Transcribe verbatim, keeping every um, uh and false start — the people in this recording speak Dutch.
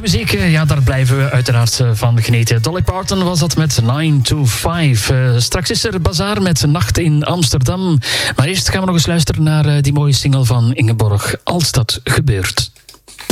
muziek, ja, daar blijven we uiteraard van genieten. Dolly Parton was dat met nine to five. Uh, straks is er Bazaar met Nacht in Amsterdam. Maar eerst gaan we nog eens luisteren naar uh, die mooie single van Ingeborg, Als dat gebeurt.